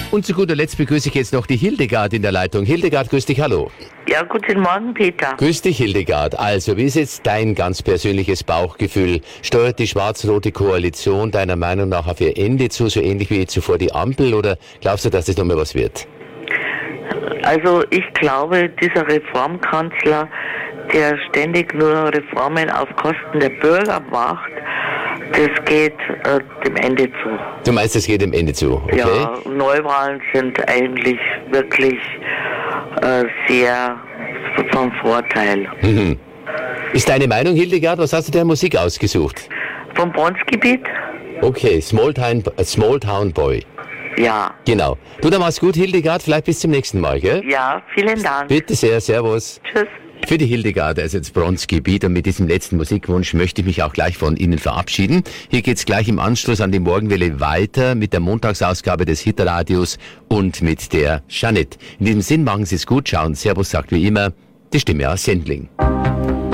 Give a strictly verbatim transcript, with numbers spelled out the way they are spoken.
Und zu guter Letzt begrüße ich jetzt noch die Hildegard in der Leitung. Hildegard, grüß dich, hallo. Ja, guten Morgen, Peter. Grüß dich, Hildegard. Also, wie ist jetzt dein ganz persönliches Bauchgefühl? Steuert die schwarz-rote Koalition deiner Meinung nach auf ihr Ende zu, so ähnlich wie zuvor die Ampel, oder glaubst du, dass das nochmal was wird? Also ich glaube, dieser Reformkanzler, der ständig nur Reformen auf Kosten der Bürger macht, das geht äh, dem Ende zu. Du meinst, das geht dem Ende zu, okay? Ja, Neuwahlen sind eigentlich wirklich äh, sehr vom Vorteil. Mhm. Ist deine Meinung, Hildegard? Was hast du dir an Musik ausgesucht? Vom Bronzgebiet? Okay, Small Town, äh, Small Town Boy. Ja. Genau. Du, dann mach's gut, Hildegard. Vielleicht bis zum nächsten Mal, gell? Ja, vielen Dank. Bitte sehr, servus. Tschüss. Für die Hildegard, also jetzt Bronzgebiet, und mit diesem letzten Musikwunsch möchte ich mich auch gleich von Ihnen verabschieden. Hier geht's gleich im Anschluss an die Morgenwelle weiter mit der Montagsausgabe des Hitradios und mit der Jeanette. In diesem Sinn, machen Sie es gut, schauen. Servus sagt wie immer die Stimme aus Sendling.